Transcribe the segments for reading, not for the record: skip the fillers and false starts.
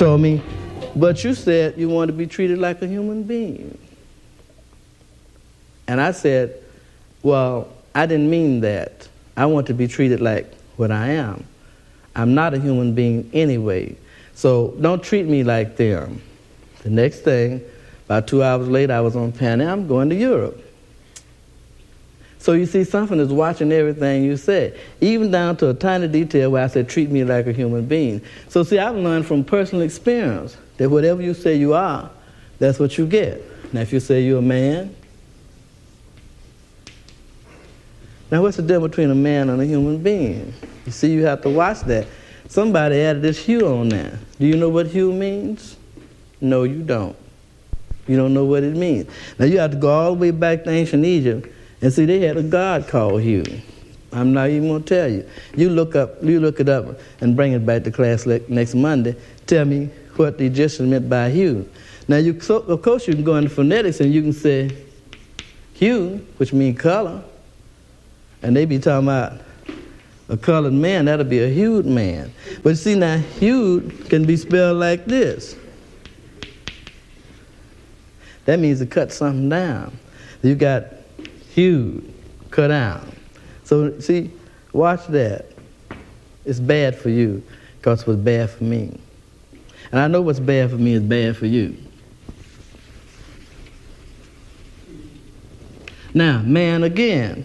told me, but you said you want to be treated like a human being. And I said, well, I didn't mean that. I want to be treated like what I am. I'm not a human being anyway. So don't treat me like them. The next thing, about 2 hours later, I was on Pan Am going to Europe. So you see, something is watching everything you say, even down to a tiny detail where I said, treat me like a human being. So see, I've learned from personal experience that whatever you say you are, that's what you get. Now, if you say you're a man, now what's the difference between a man and a human being? You see, you have to watch that. Somebody added this hue on there. Do you know what hue means? No, you don't. You don't know what it means. Now, you have to go all the way back to ancient Egypt and see, they had a god called Hugh. I'm not even going to tell you. You look it up and bring it back to class next Monday. Tell me what the Egyptians meant by hue. Now, of course, you can go into phonetics and you can say hue, which means color. And they be talking about a colored man, that'll be a hued man. But see, now, hued can be spelled like this. That means to cut something down. You got hewed, cut down. So, see, watch that. It's bad for you because it was bad for me. And I know what's bad for me is bad for you. Now, man again.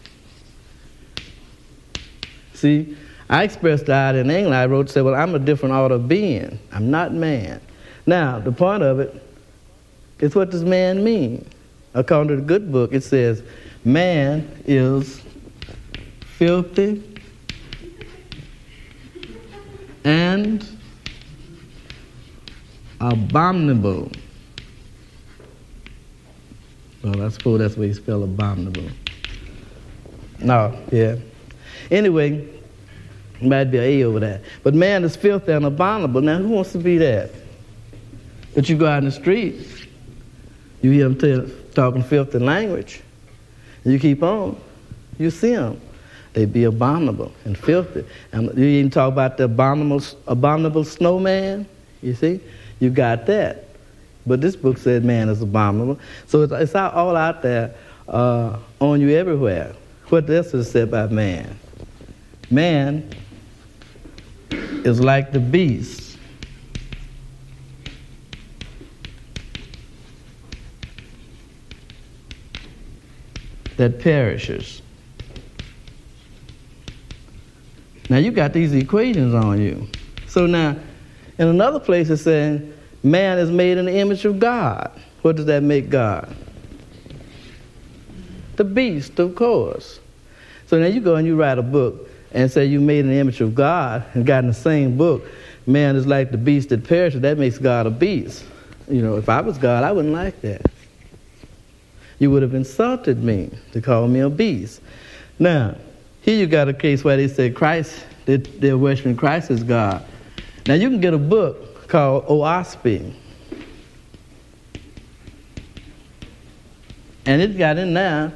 See, I expressed that in England. I wrote, said, well, I'm a different order of being. I'm not man. Now, the point of it is, what does man mean? According to the good book, it says, man is filthy and abominable. Well, I suppose that's where you spell abominable. No, yeah. Anyway, might be an A over that. But man is filthy and abominable. Now, who wants to be that? But you go out in the street, you hear them talking filthy language, and you keep on, you see them. They be abominable and filthy. And you even talk about the abominable snowman, you see? You got that. But this book said man is abominable. So it's all out there on you everywhere. What else is said about man? Man is like the beast. That perishes. Now you got these equations on you. So now, in another place it's saying, man is made in the image of God. What does that make God? The beast, of course. So now you go and you write a book and say you made in the image of God, and got in the same book, man is like the beast that perishes. That makes God a beast. You know, if I was God, I wouldn't like that. You would have insulted me to call me a beast. Now, here you got a case where they say Christ, they're worshiping Christ as God. Now you can get a book called Oahspe. And it's got in there,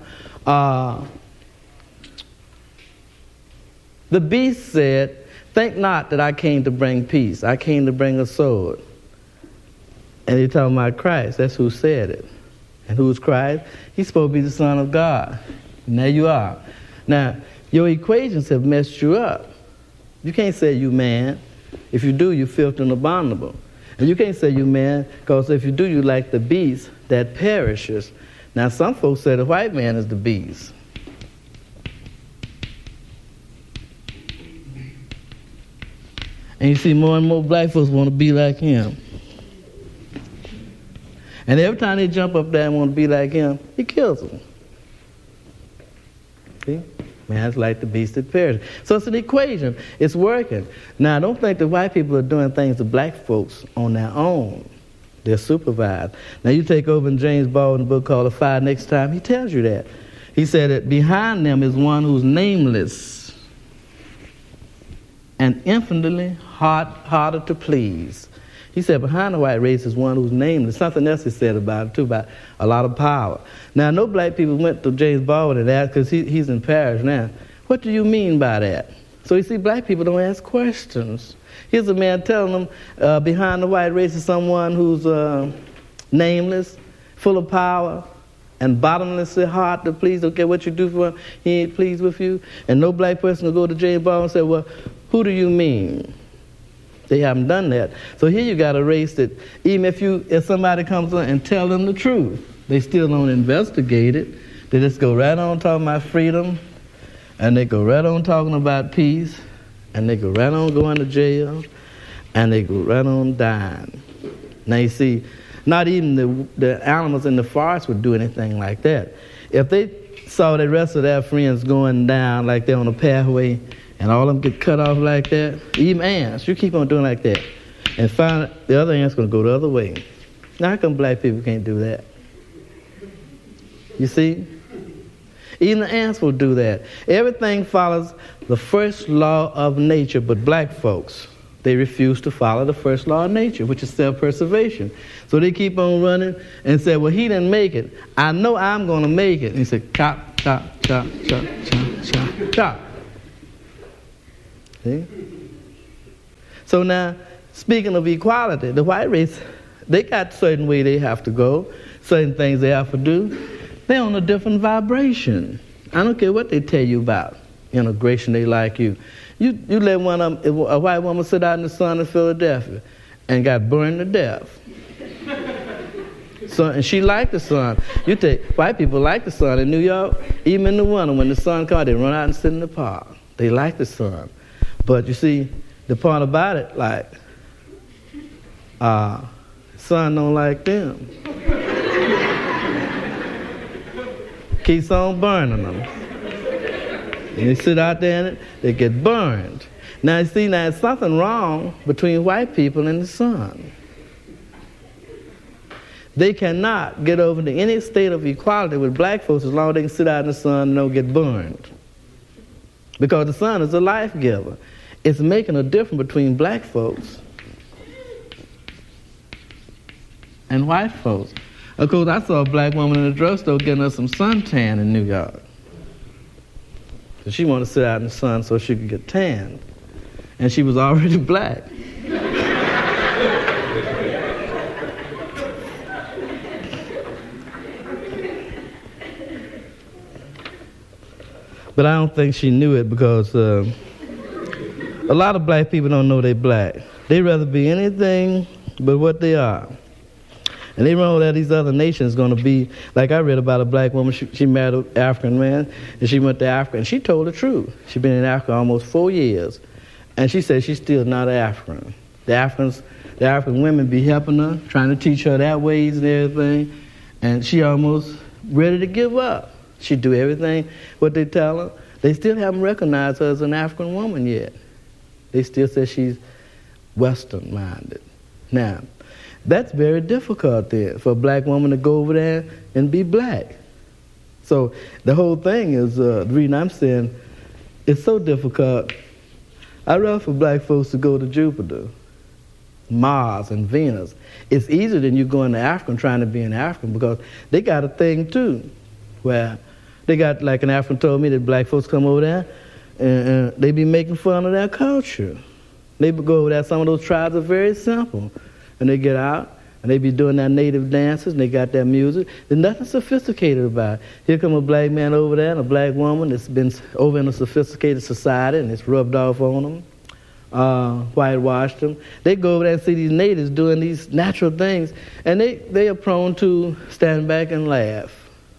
the beast said, think not that I came to bring peace. I came to bring a sword. And they're talking about Christ. That's who said it. And who's Christ? He's supposed to be the Son of God. And there you are. Now, your equations have messed you up. You can't say you man. If you do, you're filthy and abominable. And you can't say you man, because if you do, you like the beast that perishes. Now, some folks say the white man is the beast. And you see more and more black folks want to be like him. And every time they jump up there and want to be like him, he kills them. See? Man's like the beast that perishes. So it's an equation. It's working. Now, don't think that white people are doing things to black folks on their own. They're supervised. Now, you take over in James Baldwin's book called The Fire Next Time, he tells you that. He said that behind them is one who's nameless and infinitely harder to please. He said behind the white race is one who's nameless. Something else he said about it, too, about a lot of power. Now, no black people went to James Baldwin and asked, because he's in Paris now, what do you mean by that? So you see, black people don't ask questions. Here's a man telling them behind the white race is someone who's nameless, full of power, and bottomless at heart to please. Don't care what you do for him, he ain't pleased with you. And no black person will go to James Baldwin and say, well, who do you mean? They haven't done that. So here you got a race that even if somebody comes on and tell them the truth, they still don't investigate it. They just go right on talking about freedom, and they go right on talking about peace, and they go right on going to jail, and they go right on dying. Now you see, not even the animals in the forest would do anything like that. If they saw the rest of their friends going down like they're on a pathway, and all of them get cut off like that, even ants, you keep on doing like that, and find the other ants going to go the other way. Now how come black people can't do that? You see? Even the ants will do that. Everything follows the first law of nature, but black folks, they refuse to follow the first law of nature, which is self-preservation. So they keep on running and say, well, he didn't make it. I know I'm going to make it. And he said, chop, chop, chop, chop, chop, chop, chop. See? So now, speaking of equality, the white race, they got a certain way they have to go, certain things they have to do. They're on a different vibration. I don't care what they tell you about integration, they like you. You let a white woman sit out in the sun in Philadelphia and got burned to death. So, and she liked the sun. You take white people like the sun in New York, even in the winter when the sun comes, they run out and sit in the park. They like the sun. But you see, the part about it, like, sun don't like them. Keeps on burning them. And they sit out there and they get burned. Now you see, there's something wrong between white people and the sun. They cannot get over to any state of equality with black folks as long as they can sit out in the sun and don't get burned. Because the sun is a life giver. It's making a difference between black folks and white folks. Of course, I saw a black woman in the drugstore getting her some suntan in New York. So she wanted to sit out in the sun so she could get tanned. And she was already black. But I don't think she knew it because a lot of black people don't know they're black. They'd rather be anything but what they are. And they know that these other nations going to be, like I read about a black woman, she married an African man, and she went to Africa, and she told the truth. She'd been in Africa almost 4 years, and she said she's still not African. The African women be helping her, trying to teach her their ways and everything, and she almost ready to give up. She do everything what they tell her. They still haven't recognized her as an African woman yet. They still say she's Western-minded. Now, that's very difficult then for a black woman to go over there and be black. So the whole thing is, the reason I'm saying it's so difficult. I'd rather for black folks to go to Jupiter, Mars, and Venus. It's easier than you going to Africa and trying to be an African because they got a thing too, where they got, like an African told me, that black folks come over there and they be making fun of their culture. They go over there, some of those tribes are very simple. And they get out, and they be doing their native dances, and they got their music. There's nothing sophisticated about it. Here come a black man over there and a black woman that's been over in a sophisticated society, and it's rubbed off on them, whitewashed them. They go over there and see these natives doing these natural things, and they are prone to stand back and laugh.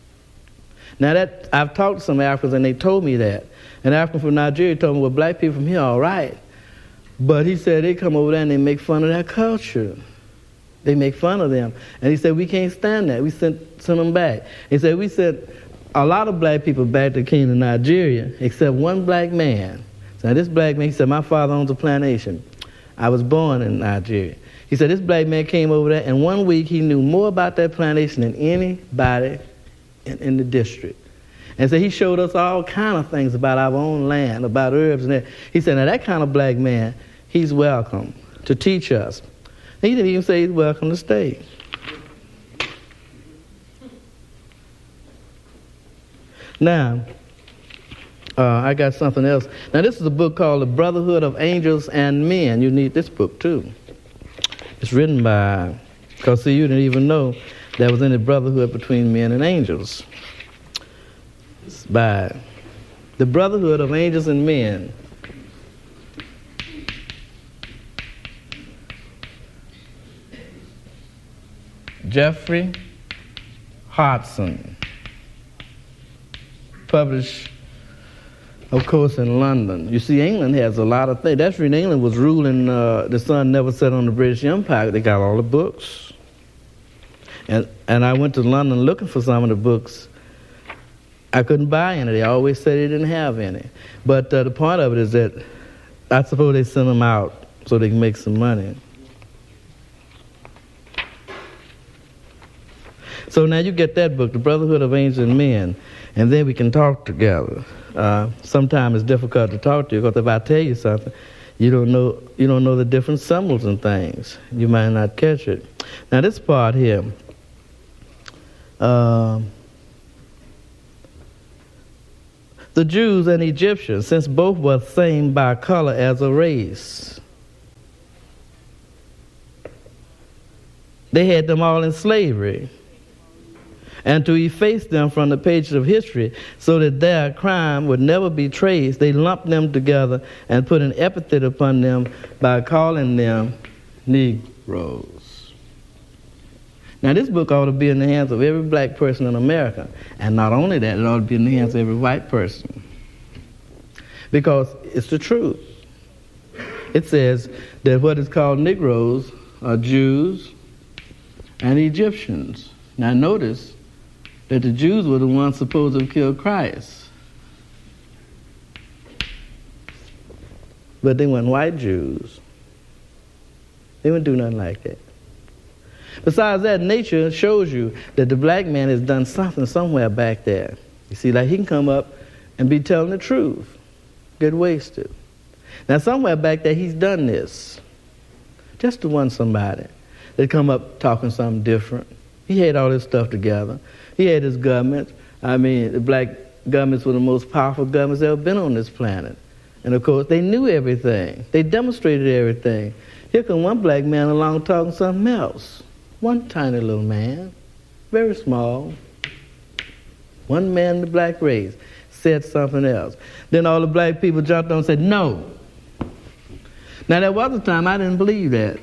Now that I've talked to some Africans, and they told me that. An African from Nigeria told me, well, black people from here are all right. But he said they come over there and they make fun of their culture. They make fun of them. And he said, we can't stand that. We sent them back. He said, we sent a lot of black people back that came to Nigeria, except one black man. So this black man, he said, my father owns a plantation. I was born in Nigeria. He said, this black man came over there, and 1 week he knew more about that plantation than anybody in the district. And so he showed us all kind of things about our own land, about herbs and that. He said, now that kind of black man, he's welcome to teach us. He didn't even say he's welcome to stay. Now, I got something else. Now, this is a book called The Brotherhood of Angels and Men. You need this book, too. It's written by, because see, you didn't even know there was any brotherhood between men and angels. It's by The Brotherhood of Angels and Men. Jeffrey Hodson. Published, of course, in London. You see, England has a lot of things. That's when England was ruling. The sun never set on the British Empire. They got all the books. And I went to London looking for some of the books. I couldn't buy any. They always said they didn't have any. But the point of it is that I suppose they send them out so they can make some money. So now you get that book, The Brotherhood of Angels and Men, and then we can talk together. Sometimes it's difficult to talk to you because if I tell you something, you don't know the different symbols and things. You might not catch it. Now this part here, the Jews and Egyptians, since both were same by color as a race, they had them all in slavery. And to efface them from the pages of history so that their crime would never be traced, they lumped them together and put an epithet upon them by calling them Negroes. Now this book ought to be in the hands of every black person in America. And not only that, it ought to be in the hands of every white person. Because it's the truth. It says that what is called Negroes are Jews and Egyptians. Now notice that the Jews were the ones supposed to have killed Christ. But they weren't white Jews. They wouldn't do nothing like that. Besides that, nature shows you that the black man has done something somewhere back there. You see, like he can come up and be telling the truth, get wasted. Now somewhere back there he's done this. Just to want somebody that come up talking something different. He had all this stuff together. He had his government. I mean, the black governments were the most powerful governments that ever been on this planet. And of course, they knew everything. They demonstrated everything. Here come one black man along talking something else. One tiny little man, very small. One man in the black race said something else. Then all the black people jumped on and said, no. Now, there was a time I didn't believe that.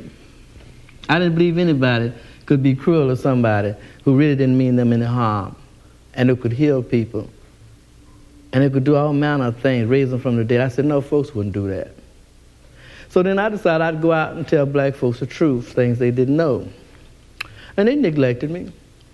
I didn't believe anybody could be cruel to somebody who really didn't mean them any harm, and who could heal people, and who could do all manner of things, raise them from the dead. I said, no, folks wouldn't do that. So then I decided I'd go out and tell black folks the truth, things they didn't know. And they neglected me.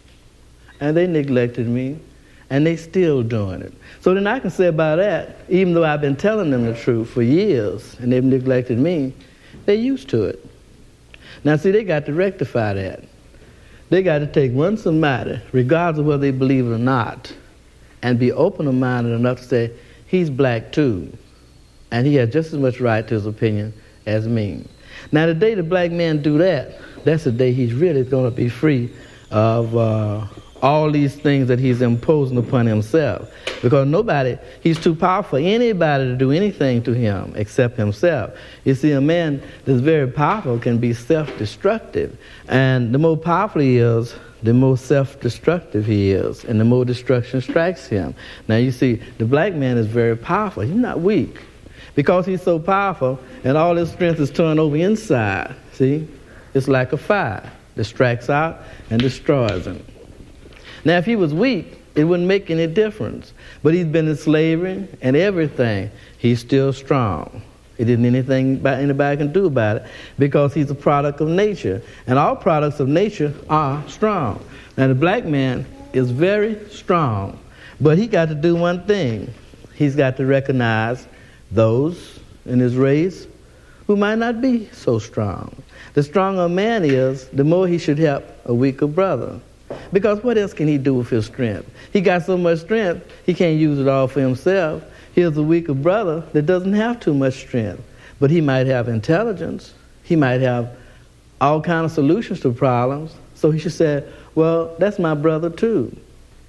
And they neglected me, and they still doing it. So then I can say about that, even though I've been telling them the truth for years, and they've neglected me, they're used to it. Now see, they got to rectify that. They got to take one somebody, regardless of whether they believe it or not, and be open-minded enough to say, he's black too, and he has just as much right to his opinion as me. Now the day the black man do that, that's the day he's really going to be free of all these things that he's imposing upon himself. Because he's too powerful for anybody to do anything to him except himself. You see, a man that's very powerful can be self-destructive. And the more powerful he is, the more self-destructive he is, and the more destruction strikes him. Now you see, the black man is very powerful. He's not weak. Because he's so powerful, and all his strength is turned over inside, see? It's like a fire that strikes out and destroys him. Now, if he was weak, it wouldn't make any difference. But he's been in slavery and everything. He's still strong. It isn't anything anybody can do about it because he's a product of nature. And all products of nature are strong. Now, the black man is very strong. But he got to do one thing. He's got to recognize those in his race who might not be so strong. The stronger a man is, the more he should help a weaker brother. Because what else can he do with his strength? He got so much strength, he can't use it all for himself. Here's a weaker brother that doesn't have too much strength. But he might have intelligence. He might have all kinds of solutions to problems. So he should say, well, that's my brother too.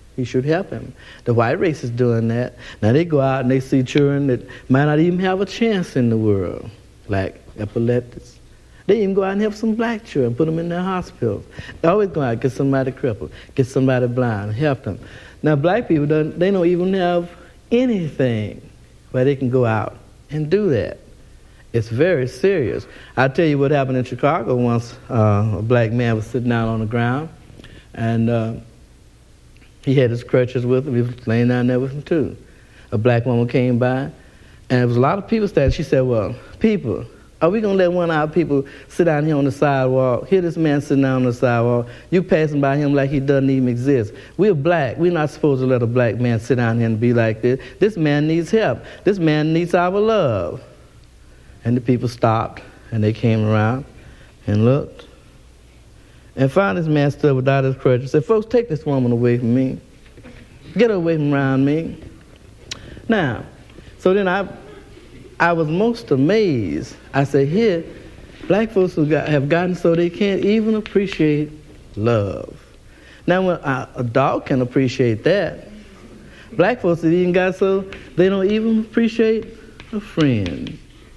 He should help him. The white race is doing that. Now they go out and they see children that might not even have a chance in the world, like epileptics. They even go out and help some black children, put them in their hospitals. They always go out and get somebody crippled, get somebody blind, help them. Now black people, they don't even have anything where they can go out and do that. It's very serious. I'll tell you what happened in Chicago once. A black man was sitting down on the ground, and he had his crutches with him. He was laying down there with him too. A black woman came by, and there was a lot of people standing. She said, well, people, are we going to let one of our people sit down here on the sidewalk? Hear this man sitting down on the sidewalk. You passing by him like he doesn't even exist. We're black. We're not supposed to let a black man sit down here and be like this. This man needs help. This man needs our love. And the people stopped, and they came around and looked. And finally, this man stood without his crutch and said, folks, take this woman away from me. Get her away from around me. Now, so then I was most amazed. I said, here, black folks have gotten so they can't even appreciate love. Now, when a dog can appreciate that, black folks have even got so they don't even appreciate a friend.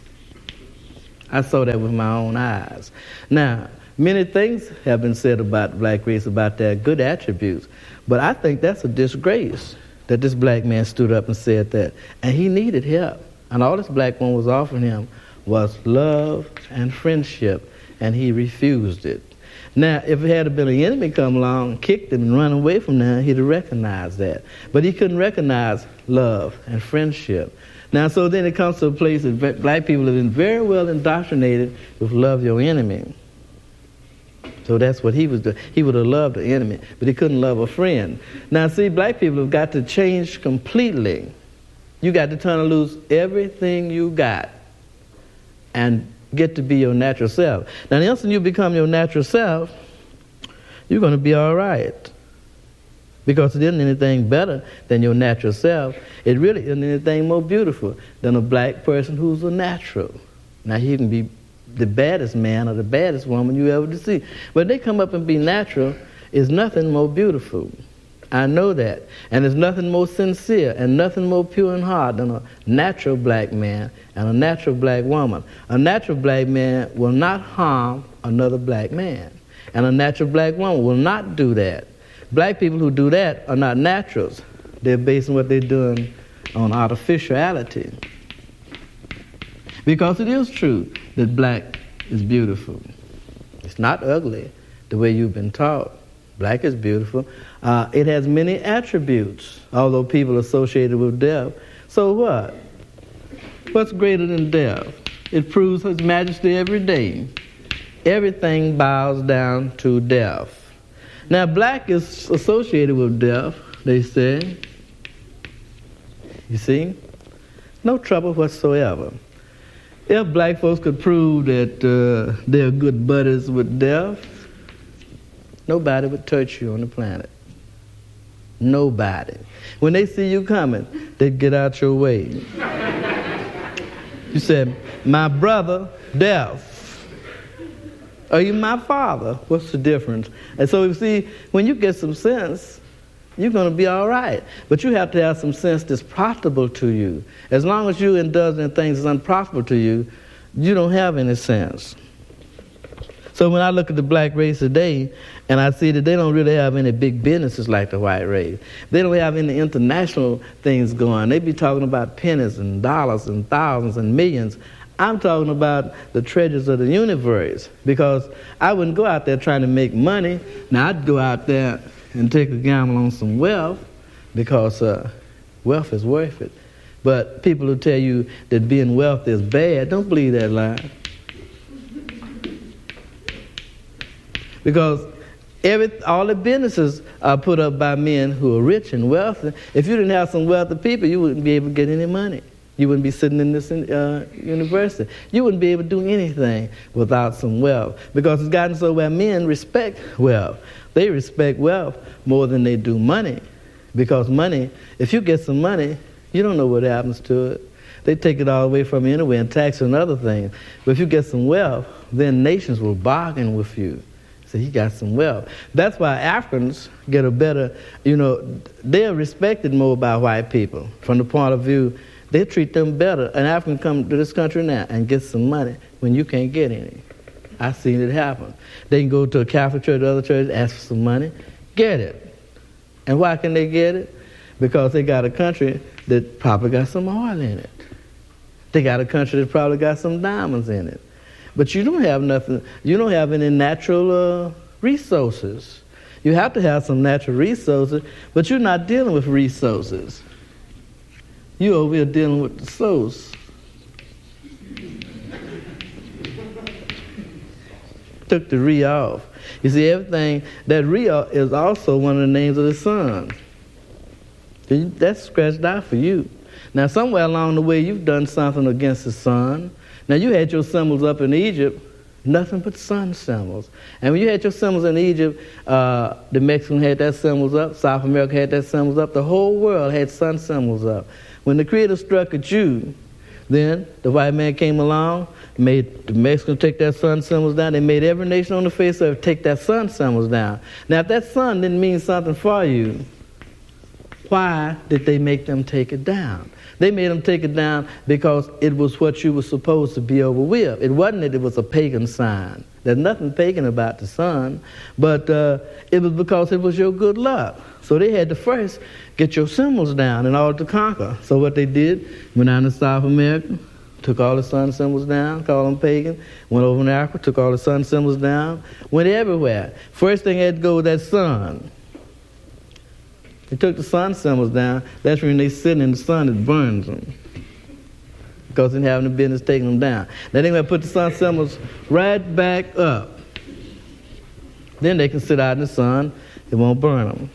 I saw that with my own eyes. Now, many things have been said about the black race, about their good attributes, but I think that's a disgrace that this black man stood up and said that. And he needed help. And all this black woman was offering him was love and friendship, and he refused it. Now, if it had been an enemy come along and kicked him and run away from there, he'd have recognized that. But he couldn't recognize love and friendship. Now, so then it comes to a place that black people have been very well indoctrinated with love your enemy. So that's what he was doing. He would have loved the enemy, but he couldn't love a friend. Now, see, black people have got to change completely. You got to turn and lose everything you got and get to be your natural self. Now, the instant you become your natural self, you're going to be all right. Because there isn't anything better than your natural self. It really isn't anything more beautiful than a black person who's a natural. Now, he can be the baddest man or the baddest woman you ever see. But they come up and be natural, is nothing more beautiful. I know that. And there's nothing more sincere and nothing more pure in heart than a natural black man and a natural black woman. A natural black man will not harm another black man. And a natural black woman will not do that. Black people who do that are not naturals. They're basing what they're doing on artificiality. Because it is true that black is beautiful. It's not ugly the way you've been taught. Black is beautiful. It has many attributes, although people associate it with death. So what? What's greater than death? It proves His majesty every day. Everything bows down to death. Now, black is associated with death, they say. You see? No trouble whatsoever. If black folks could prove that they're good buddies with death, nobody would touch you on the planet. Nobody. When they see you coming, they'd get out your way. You said, my brother, death. Are you my father? What's the difference? And so you see, when you get some sense, you're going to be all right. But you have to have some sense that's profitable to you. As long as you indulge in things that's unprofitable to you, you don't have any sense. So when I look at the black race today, and I see that they don't really have any big businesses like the white race. They don't have any international things going. They be talking about pennies and dollars and thousands and millions. I'm talking about the treasures of the universe, because I wouldn't go out there trying to make money. Now, I'd go out there and take a gamble on some wealth, because wealth is worth it. But people who tell you that being wealthy is bad, don't believe that lie. Because all the businesses are put up by men who are rich and wealthy. If you didn't have some wealthy people, you wouldn't be able to get any money. You wouldn't be sitting in this university. You wouldn't be able to do anything without some wealth, because it's gotten so where men respect wealth. They respect wealth more than they do money, because money, if you get some money, you don't know what happens to it. They take it all away from you anyway and tax and other things. But if you get some wealth, then nations will bargain with you. So he got some wealth. That's why Africans get a better, they're respected more by white people from the point of view they treat them better. An African come to this country now and get some money when you can't get any. I've seen it happen. They can go to a Catholic church or other church, ask for some money, get it. And why can they get it? Because they got a country that probably got some oil in it. They got a country that probably got some diamonds in it. But you don't have nothing, you don't have any natural resources. You have to have some natural resources, but you're not dealing with resources. You're over here dealing with the source. Took the re off. You see, everything, that re is also one of the names of the sun. That's scratched out for you. Now, somewhere along the way, you've done something against the sun. Now, you had your symbols up in Egypt, nothing but sun symbols. And when you had your symbols in Egypt, the Mexicans had their symbols up, South America had their symbols up, the whole world had sun symbols up. When the Creator struck at you, then the white man came along, made the Mexicans take their sun symbols down. They made every nation on the face of the earth take their sun symbols down. Now, if that sun didn't mean something for you, why did they make them take it down? They made them take it down because it was what you were supposed to be over with. It wasn't that it was a pagan sign. There's nothing pagan about the sun, but it was because it was your good luck. So they had to first get your symbols down in order to conquer. So what they did, went down to South America, took all the sun symbols down, called them pagan, went over to Africa, took all the sun symbols down, went everywhere. First thing had to go with that sun. They took the sun symbols down. That's when they sit in the sun, it burns them. Because they didn't have any business taking them down. Then they going to put the sun symbols right back up. Then they can sit out in the sun, it won't burn them.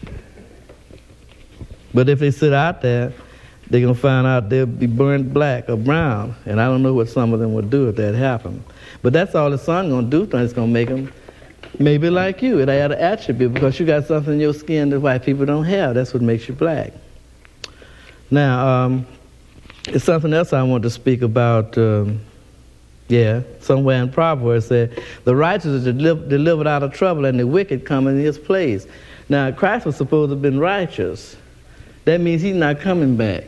But if they sit out there, they're going to find out they'll be burned black or brown. And I don't know what some of them would do if that happened. But that's all the sun going to do. It's going to make them maybe like you. It had an attribute because you got something in your skin that white people don't have. That's what makes you black. Now, it's something else I want to speak about. Somewhere in Proverbs it said, the righteous is delivered out of trouble and the wicked come in his place. Now, Christ was supposed to have been righteous. That means he's not coming back.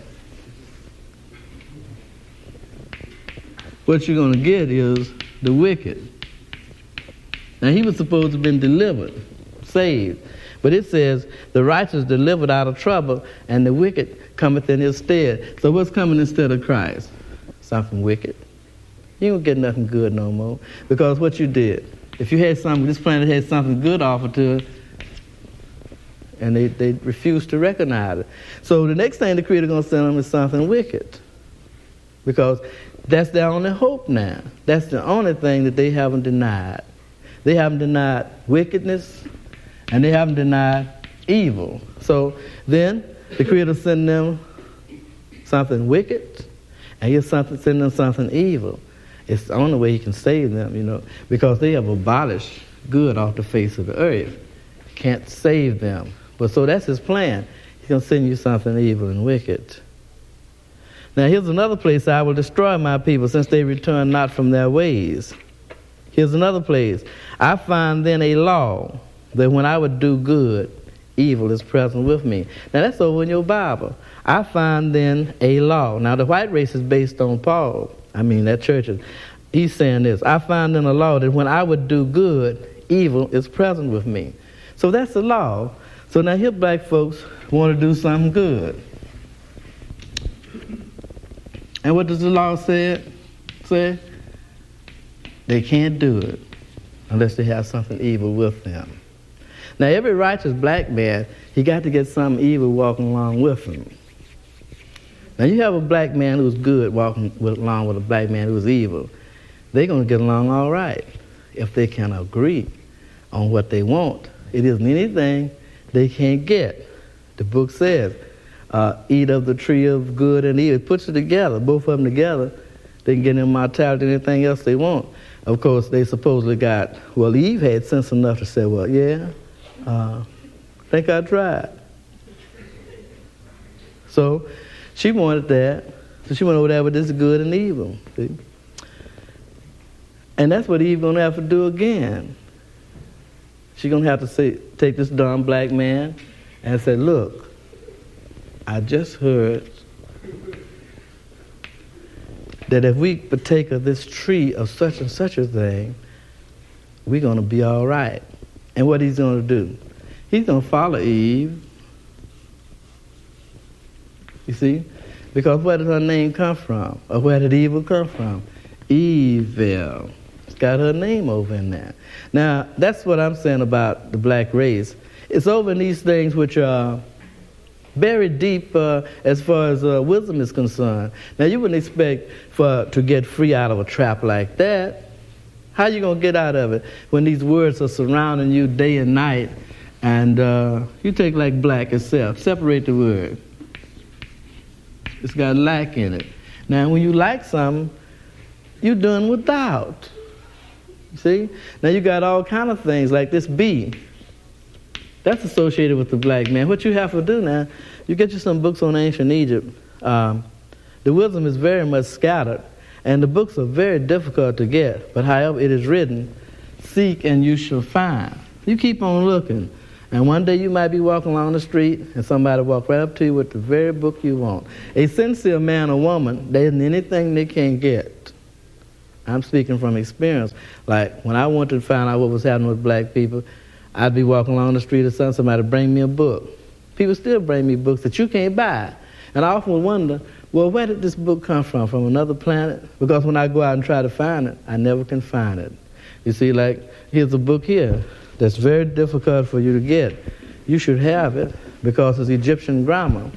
What you're going to get is the wicked. Now, he was supposed to have been delivered, saved. But it says, the righteous delivered out of trouble, and the wicked cometh in his stead. So what's coming instead of Christ? Something wicked. You don't get nothing good no more. Because what you did, if you had something, this planet had something good offered to it, and they refused to recognize it. So the next thing the Creator going to send them is something wicked. Because that's their only hope now. That's the only thing that they haven't denied. They haven't denied wickedness, and they haven't denied evil. So then the Creator sent them something wicked, and he'll send them something evil. It's the only way he can save them, because they have abolished good off the face of the earth. Can't save them. But so that's his plan. He's going to send you something evil and wicked. Now here's another place: I will destroy my people since they return not from their ways. Here's another place: I find then a law that when I would do good, evil is present with me. Now that's over in your Bible. I find then a law. Now the white race is based on Paul. That church is. He's saying this: I find then a law that when I would do good, evil is present with me. So that's the law. So now here black folks want to do something good. And what does the law say? They can't do it unless they have something evil with them. Now every righteous black man, he got to get something evil walking along with him. Now you have a black man who's good walking along with a black man who's evil. They're going to get along all right if they can agree on what they want. It isn't anything they can't get. The book says, eat of the tree of good and evil. It puts it together, both of them together. They can get immortality and anything else they want. Of course, they supposedly got, Eve had sense enough to say, think I tried. So she wanted that. So she went over there with this good and evil. See? And that's what Eve going to have to do again. She's going to have to take this dumb black man and say, look, I just heard that if we partake of this tree of such and such a thing, we're going to be all right. And what he's going to do? He's going to follow Eve. You see? Because where did her name come from? Or where did evil come from? Evil. It's got her name over in there. Now, that's what I'm saying about the black race. It's over in these things which are very deep as far as wisdom is concerned. Now, you wouldn't expect to get free out of a trap like that. How you going to get out of it when these words are surrounding you day and night, and you take like black itself, separate the word. It's got lack in it. Now, when you like something, you're doing without. You see? Now, you got all kind of things like this B. That's associated with the black man. What you have to do now, you get you some books on ancient Egypt. The wisdom is very much scattered, and the books are very difficult to get. But however it is written, seek and you shall find. You keep on looking. And one day you might be walking along the street and somebody walk right up to you with the very book you want. A sincere man or woman, there isn't anything they can't get. I'm speaking from experience. Like when I wanted to find out what was happening with black people, I'd be walking along the street or something, somebody would bring me a book. People still bring me books that you can't buy. And I often wonder, well, where did this book come from? From another planet? Because when I go out and try to find it, I never can find it. You see, like, here's a book here that's very difficult for you to get. You should have it because it's Egyptian grammar.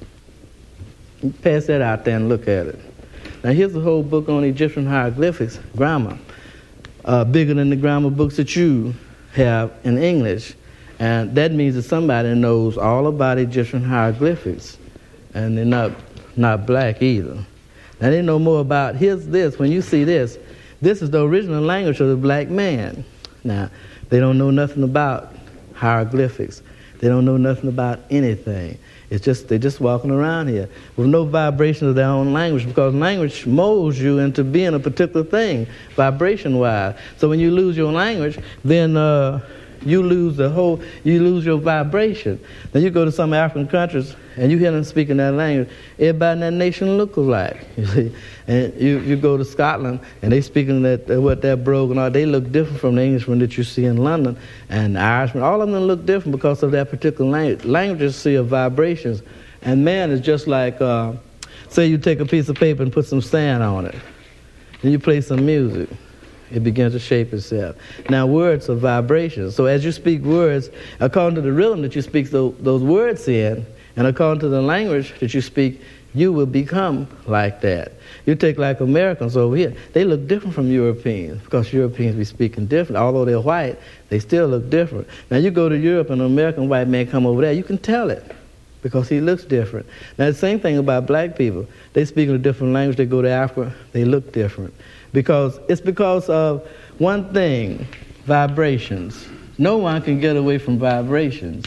You pass that out there and look at it. Now, here's a whole book on Egyptian hieroglyphics, grammar, bigger than the grammar books that you have in English. And that means that somebody knows all about Egyptian hieroglyphics. And they're not black either. Now, they know more about, here's this, when you see this is the original language of the black man. Now, they don't know nothing about hieroglyphics. They don't know nothing about anything. It's just, they're just walking around here with no vibration of their own language, because language molds you into being a particular thing, vibration-wise. So when you lose your language, then you lose your vibration. Then you go to some African countries and you hear them speaking that language. Everybody in that nation look alike, you see. And you go to Scotland and they speaking what that brogue and all. They look different from the Englishman that you see in London and the Irishman. All of them look different because of that particular language. Languages see of vibrations, and man is just like, say you take a piece of paper and put some sand on it, and you play some music. It begins to shape itself. Now, words are vibrations. So as you speak words, according to the rhythm that you speak those words in, and according to the language that you speak, you will become like that. You take like Americans over here. They look different from Europeans because Europeans be speaking different. Although they're white, they still look different. Now, you go to Europe and an American white man come over there, you can tell it because he looks different. Now, the same thing about black people. They speak in a different language. They go to Africa, they look different. It's because of one thing, vibrations. No one can get away from vibrations.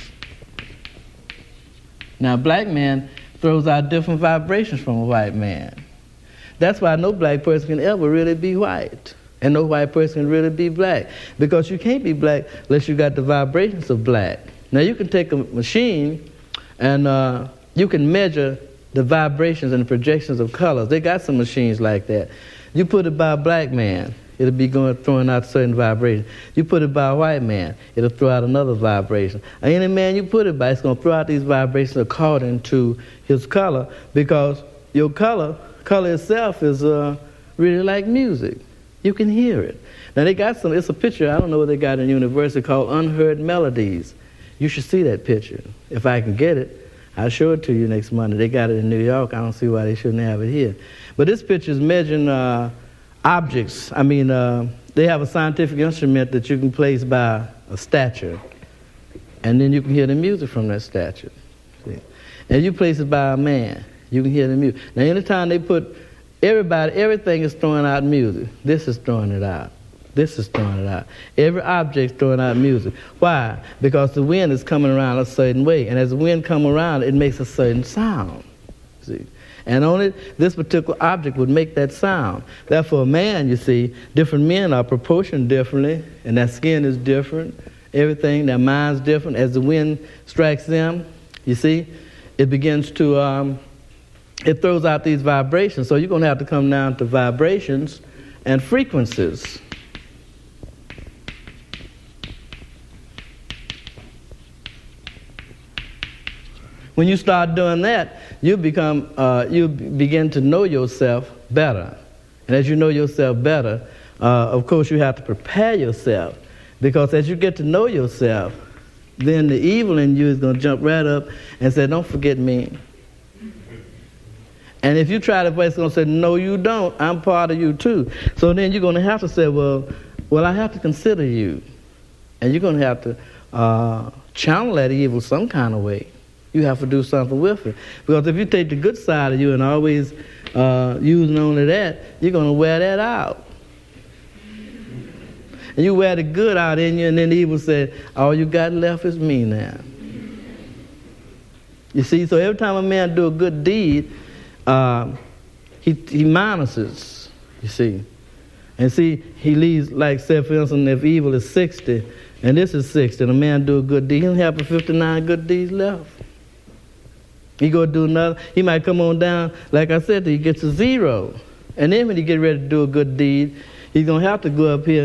Now, a black man throws out different vibrations from a white man. That's why no black person can ever really be white, and no white person can really be black, because you can't be black unless you got the vibrations of black. Now, you can take a machine and you can measure the vibrations and the projections of colors. They got some machines like that. You put it by a black man, it'll be throwing out certain vibrations. You put it by a white man, it'll throw out another vibration. Any man you put it by, it's going to throw out these vibrations according to his color, because your color itself is really like music. You can hear it. Now, they got it's a picture, I don't know what they got in university, called Unheard Melodies. You should see that picture. If I can get it, I'll show it to you next Monday. They got it in New York. I don't see why they shouldn't have it here. But this picture is measuring objects. I mean, they have a scientific instrument that you can place by a statue, and then you can hear the music from that statue. See? And you place it by a man, you can hear the music. Now, anytime they put everything is throwing out music. This is throwing it out. This is throwing it out. Every object's throwing out music. Why? Because the wind is coming around a certain way, and as the wind comes around, it makes a certain sound. See? And only this particular object would make that sound. Therefore, a man, you see, different men are proportioned differently, and their skin is different, everything. Their mind's different. As the wind strikes them, you see, it begins to, it throws out these vibrations. So you're going to have to come down to vibrations and frequencies. When you start doing that, you begin to know yourself better. And as you know yourself better, of course you have to prepare yourself. Because as you get to know yourself, then the evil in you is going to jump right up and say, don't forget me. And if you try to play, it's going to say, no, you don't. I'm part of you too. So then you're going to have to say, well, I have to consider you. And you're going to have to channel that evil some kind of way. You have to do something with it. Because if you take the good side of you and always using only that, you're going to wear that out. And you wear the good out in you, and then the evil said, all you got left is me now. You see, so every time a man do a good deed, he minuses, you see. And see, he leaves, like, say, for instance, if evil is 60, and this is 60, and a man do a good deed, he'll have 59 good deeds left. He go do another. He might come on down, like I said, he gets a 0. And then when he get ready to do a good deed, he's going to have to go up here